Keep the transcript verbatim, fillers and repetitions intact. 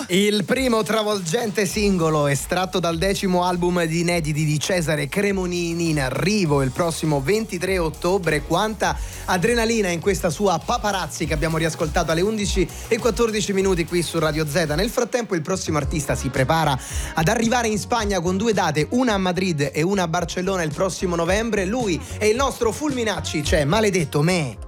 Il primo travolgente singolo estratto dal decimo album di inediti di Cesare Cremonini, in arrivo il prossimo ventitré ottobre. Quanta adrenalina in questa sua Paparazzi che abbiamo riascoltato alle undici e quattordici minuti qui su Radio Z. Nel frattempo il prossimo artista si prepara ad arrivare in Spagna con due date, una a Madrid e una a Barcellona il prossimo novembre. Lui è il nostro Fulminacci, c'è Maledetto Me.